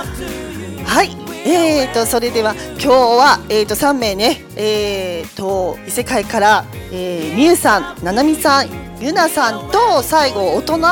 はい、それでは今日は、3名ね、異世界から、みゆさん、ななみさん、ゆなさんと最後大人